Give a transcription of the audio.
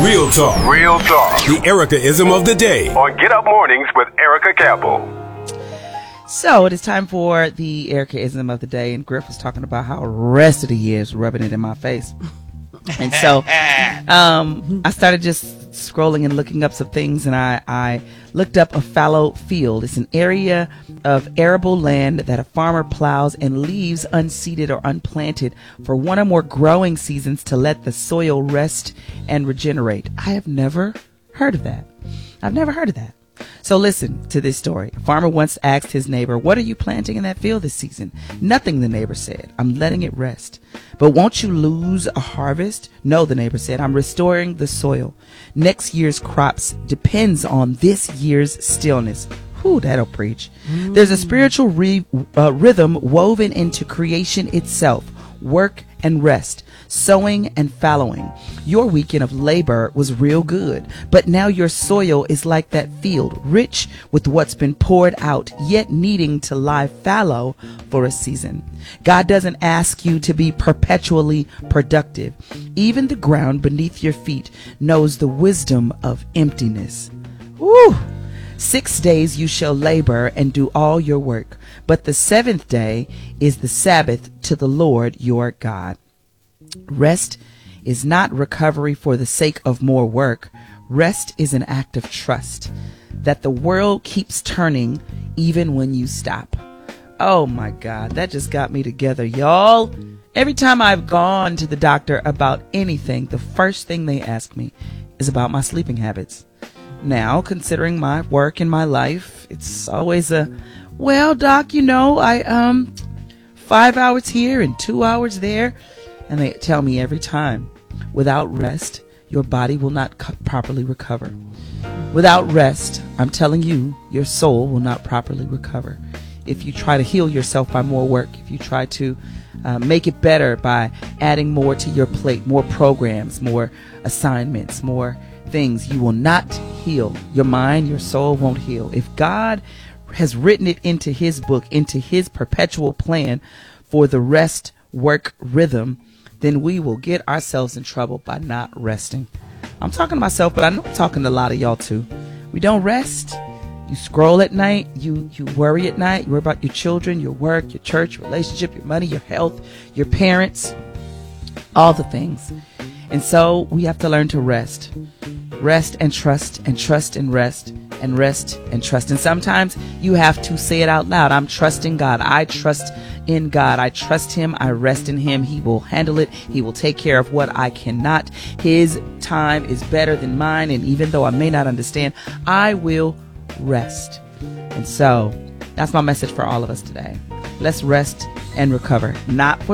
Real talk. Real talk. The Erica-ism of the day. On Get Up Mornings with Erica Campbell. So it is time for the Erica-ism of the day, and Griff was talking about how rested he is, rubbing it in my face. And so I started just scrolling and looking up some things, and I looked up a fallow field. It's an area of arable land that a farmer plows and leaves unseeded or unplanted for one or more growing seasons to let the soil rest and regenerate. I have never heard of that. So listen to this story. A farmer once asked his neighbor, "What are you planting in that field this season?" "Nothing," the neighbor said. "I'm letting it rest." "But won't you lose a harvest?" "No," the neighbor said. "I'm restoring the soil. Next year's crops depends on this year's stillness." Whew, that'll preach. There's a spiritual rhythm woven into creation itself. Work and rest, sowing and fallowing. Your weekend of labor was real good, but now your soil is like that field, rich with what's been poured out, yet needing to lie fallow for a season. God doesn't ask you to be perpetually productive. Even the ground beneath your feet knows the wisdom of emptiness. Woo! 6 days you shall labor and do all your work, but the seventh day is the Sabbath to the Lord your God. Rest is not recovery for the sake of more work. Rest is an act of trust that the world keeps turning even when you stop. Oh my God, that just got me together, y'all. Every time I've gone to the doctor about anything, the first thing they ask me is about my sleeping habits. Now, considering my work and my life, it's always well, doc, I 5 hours here and 2 hours there. And they tell me every time, without rest, your body will not properly recover. Without rest, I'm telling you, your soul will not properly recover. If you try to heal yourself by more work, if you try to make it better by adding more to your plate, more programs, more assignments, more things, you will not heal. Your mind, your soul won't heal. If God has written it into his book, into his perpetual plan for the rest work rhythm, then we will get ourselves in trouble by not resting. I'm talking to myself, but I know I'm talking to a lot of y'all too. We don't rest. You scroll at night. You worry at night. You worry about your children, your work, your church, your relationship, your money, your health, your parents, all the things. And so we have to learn to rest. Rest and trust, and trust and rest, and rest and trust. And sometimes you have to say it out loud. I'm trusting God. I trust in God. I trust him. I rest in him. He will handle it. He will take care of what I cannot. His time is better than mine. And even though I may not understand, I will rest. And so that's my message for all of us today. Let's rest and recover, not for